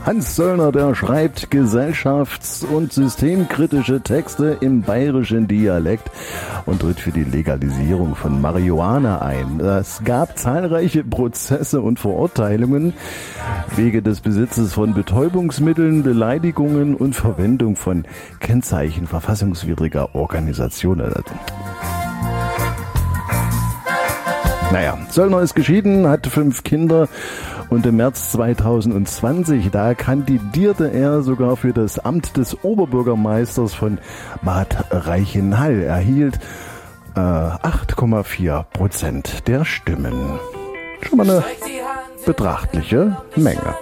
Hans Söllner, der schreibt gesellschafts- und systemkritische Texte im bayerischen Dialekt und tritt für die Legalisierung von Marihuana ein. Es gab zahlreiche Prozesse und Verurteilungen wegen des Besitzes von Betäubungsmitteln, Beleidigungen und Verwendung von Kennzeichen verfassungswidriger Organisationen. Naja, Söllner ist geschieden, hat 5 Kinder und im März 2020, da kandidierte er sogar für das Amt des Oberbürgermeisters von Bad Reichenhall, erhielt 8,4% der Stimmen. Schon mal eine betrachtliche Menge.